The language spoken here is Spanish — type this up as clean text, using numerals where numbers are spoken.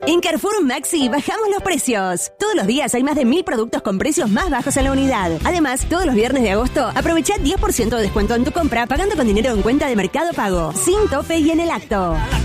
En Carrefour Maxi bajamos los precios. Todos los días hay más de 1000 productos con precios más bajos en la unidad. Además, todos los viernes de agosto, aprovecha 10% de descuento en tu compra pagando con dinero en cuenta de Mercado Pago. Sin tope y en el acto.